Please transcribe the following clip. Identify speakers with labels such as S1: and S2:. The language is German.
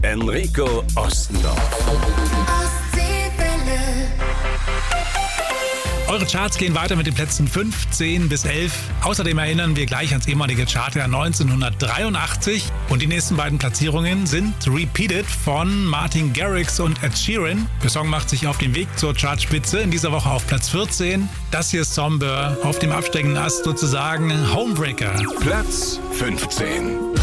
S1: Enrico Ostendorf.
S2: Eure Charts gehen weiter mit den Plätzen 5, 10 bis 11. Außerdem erinnern wir gleich ans ehemalige Chartjahr 1983. Und die nächsten beiden Platzierungen sind Repeated von Martin Garrix und Ed Sheeran. Der Song macht sich auf den Weg zur Chartspitze, in dieser Woche auf Platz 14. Das hier ist Somber auf dem absteigenden Ast sozusagen, Homebreaker.
S1: Platz 15.